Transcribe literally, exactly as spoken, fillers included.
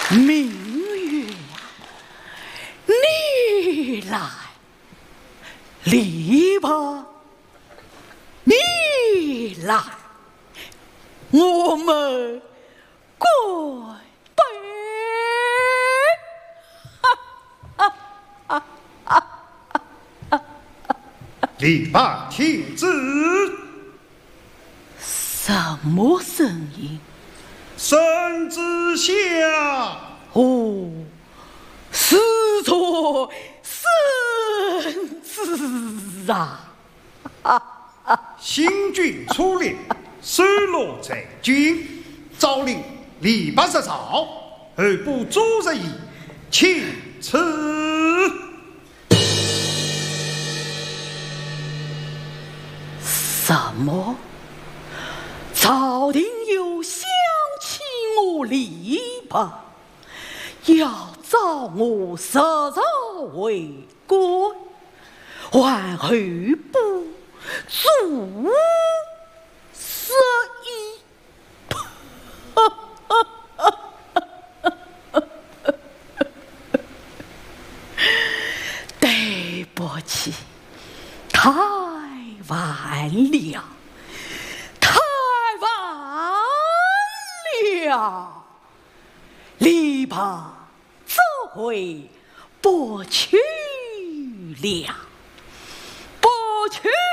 明月，你来，篱笆，你来，我们跪拜。 篱笆停止！ 什么声音？ 圣旨下。 哦，是错圣旨啊！ 新君出猎，失落在军，诏令篱笆设草，而不足人意，请辞。 什么？朝廷又想起我篱笆，要召我设草为官，还后不足十一。对不起，太晚了，太晚了，篱笆这回不去了，不去。